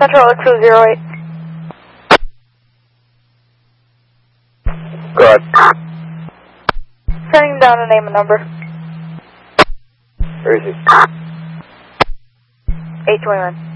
Central X208. Go ahead. Sending down a name and number. Where is he? 821.